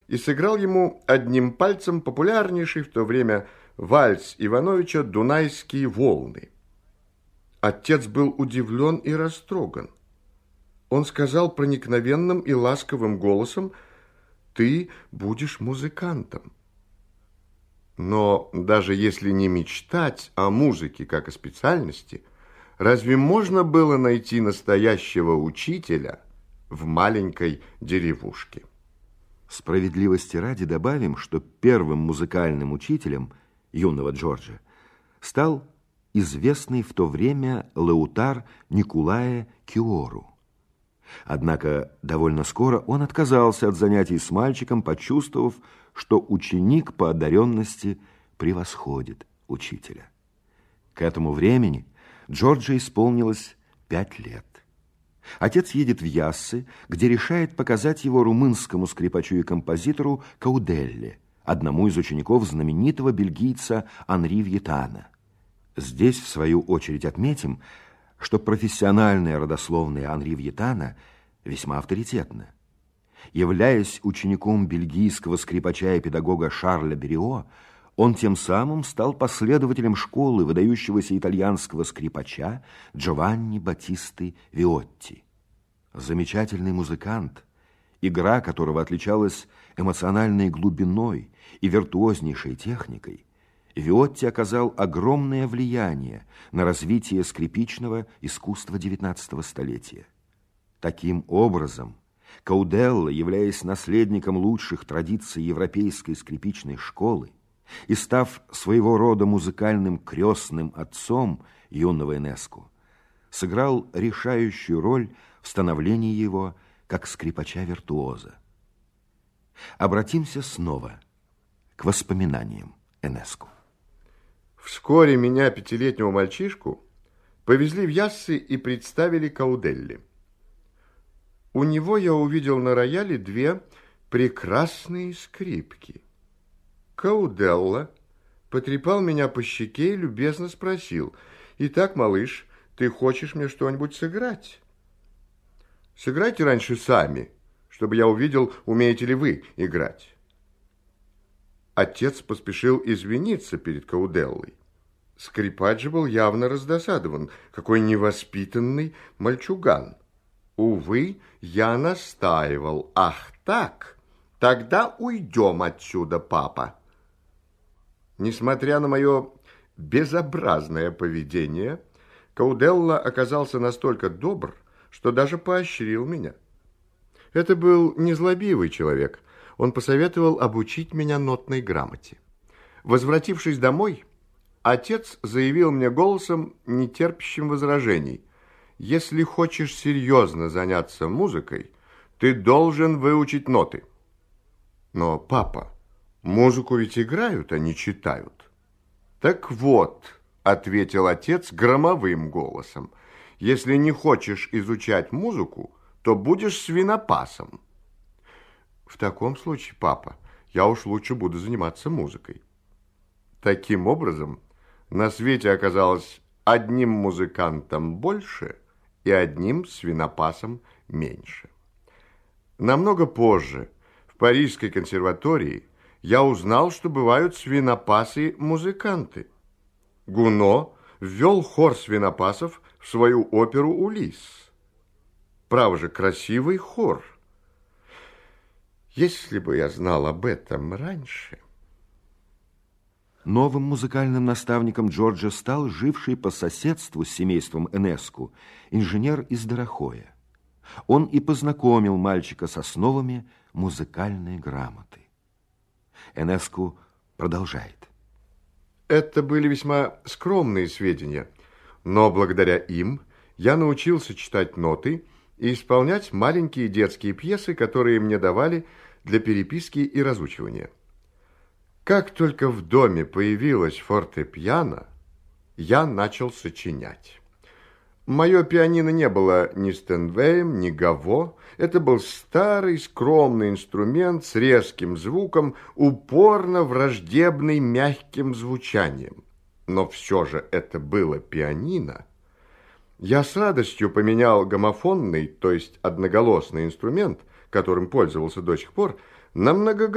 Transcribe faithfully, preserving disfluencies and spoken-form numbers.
и сыграл ему одним пальцем популярнейший в то время вальс Ивановича «Дунайские волны». Отец был удивлен и растроган. Он сказал проникновенным и ласковым голосом: «Ты будешь музыкантом». Но даже если не мечтать о музыке как о специальности, разве можно было найти настоящего учителя в маленькой деревушке? Справедливости ради добавим, что первым музыкальным учителем юного Джорджа стал известный в то время лаутар Николае Киору. Однако довольно скоро он отказался от занятий с мальчиком, почувствовав, что ученик по одаренности превосходит учителя. К этому времени Джорджу исполнилось пять лет. Отец едет в Яссы, где решает показать его румынскому скрипачу и композитору Кауделле, одному из учеников знаменитого бельгийца Анри Вьетана. Здесь, в свою очередь, отметим, что профессиональное родословное Анри Вьетана весьма авторитетно. Являясь учеником бельгийского скрипача и педагога Шарля Берио, он тем самым стал последователем школы выдающегося итальянского скрипача Джованни Баттисты Виотти. Замечательный музыкант, игра которого отличалась эмоциональной глубиной и виртуознейшей техникой, Виотти оказал огромное влияние на развитие скрипичного искусства девятнадцатого столетия. Таким образом, Кауделла, являясь наследником лучших традиций европейской скрипичной школы и став своего рода музыкальным крестным отцом юного Энеску, сыграл решающую роль в становлении его как скрипача-виртуоза. Обратимся снова к воспоминаниям Энеску. Вскоре меня, пятилетнего мальчишку, повезли в Яссы и представили Кауделле. У него я увидел на рояле две прекрасные скрипки. Кауделла потрепал меня по щеке и любезно спросил: «Итак, малыш, ты хочешь мне что-нибудь сыграть? Сыграйте раньше сами, чтобы я увидел, умеете ли вы играть». Отец поспешил извиниться перед Кауделлой. Скрипач же был явно раздосадован. Какой невоспитанный мальчуган. Увы, я настаивал. «Ах так? Тогда уйдем отсюда, папа». Несмотря на мое безобразное поведение, Кауделла оказался настолько добр, что даже поощрил меня. Это был незлобивый человек. Он посоветовал обучить меня нотной грамоте. Возвратившись домой, отец заявил мне голосом, не терпящим возражений: «Если хочешь серьезно заняться музыкой, ты должен выучить ноты». «Но, папа, музыку ведь играют, а не читают». «Так вот», — ответил отец громовым голосом, «если не хочешь изучать музыку, то будешь свинопасом». «В таком случае, папа, я уж лучше буду заниматься музыкой». Таким образом, на свете оказалось одним музыкантом больше и одним свинопасом меньше. Намного позже, в Парижской консерватории, я узнал, что бывают свинопасы-музыканты. Гуно ввел хор свинопасов в свою оперу «Улисс». Право же, красивый хор. Если бы я знал об этом раньше... Новым музыкальным наставником Джорджа стал живший по соседству с семейством Энеску инженер из Дарахоя. Он и познакомил мальчика с основами музыкальной грамоты. Энеску продолжает. Это были весьма скромные сведения, но благодаря им я научился читать ноты и исполнять маленькие детские пьесы, которые мне давали для переписки и разучивания. Как только в доме появилась фортепиано, я начал сочинять. Мое пианино не было ни Стенвеем, ни Гаво. Это был старый скромный инструмент с резким звуком, упорно враждебный мягким звучанием. Но все же это было пианино. Я с радостью поменял гомофонный, то есть одноголосный инструмент, которым пользовался до сих пор, на многоголосый.